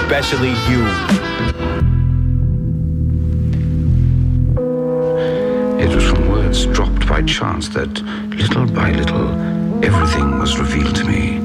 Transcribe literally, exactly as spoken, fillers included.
especially you. It was from words dropped by chance that, little by little, everything was revealed to me.